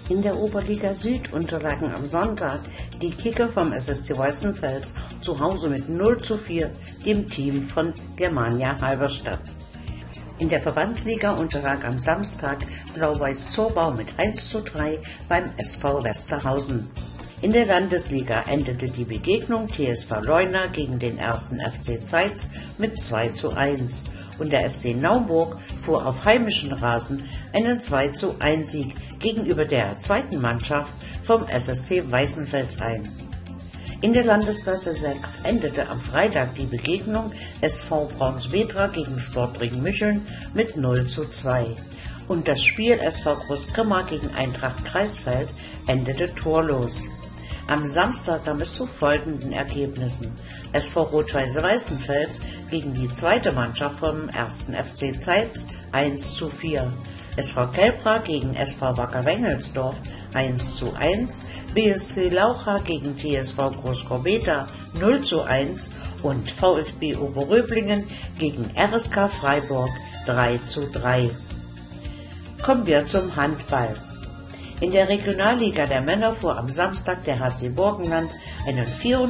In der Oberliga Süd unterlagen am Sonntag die Kicker vom SSC Weißenfels zu Hause mit 0:4 dem Team von Germania Halberstadt. In der Verbandsliga unterlag am Samstag Blau-Weiß Zorbau mit 1:3 beim SV Westerhausen. In der Landesliga endete die Begegnung TSV Leuna gegen den 1. FC Zeitz mit 2:1 und der SC Naumburg fuhr auf heimischen Rasen einen 2:1 Sieg gegenüber der zweiten Mannschaft vom SSC Weißenfels ein. In der Landesklasse 6 endete am Freitag die Begegnung SV Braunsvedra gegen Sportring Mücheln mit 0:2 und das Spiel SV Großgrimma gegen Eintracht Kreisfeld endete torlos. Am Samstag kam es zu folgenden Ergebnissen: SV Rot-Weiß Weißenfels gegen die zweite Mannschaft vom 1. FC Zeitz 1:4, SV Kelbra gegen SV Wacker Wengelsdorf 1:1, BSC Laucha gegen TSV Großkorbeta 0:1 und VfB Oberröblingen gegen RSK Freiburg 3:3. Kommen wir zum Handball. In der Regionalliga der Männer fuhr am Samstag der HC Burgenland einen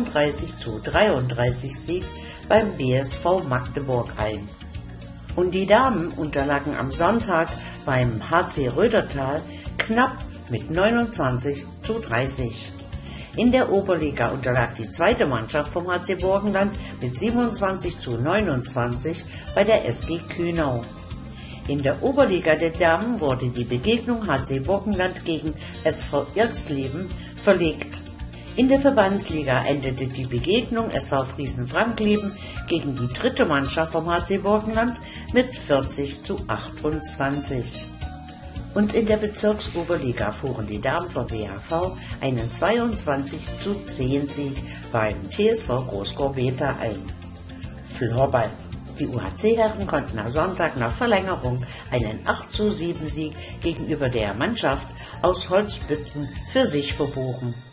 34:33 Sieg beim BSV Magdeburg ein. Und die Damen unterlagen am Sonntag beim HC Rödertal knapp mit 29:30. In der Oberliga unterlag die zweite Mannschaft vom HC Burgenland mit 27:29 bei der SG Kühnau. In der Oberliga der Damen wurde die Begegnung HC Burgenland gegen SV Irxleben verlegt. In der Verbandsliga endete die Begegnung SV Friesen-Frankleben gegen die dritte Mannschaft vom HC Burgenland mit 40:28. Und in der Bezirksoberliga fuhren die Damen vom WHV einen 22:10 Sieg beim TSV Großkorbeta ein. Floorball. Die UHC-Herren konnten am Sonntag nach Verlängerung einen 8:7 Sieg gegenüber der Mannschaft aus Holzbütten für sich verbuchen.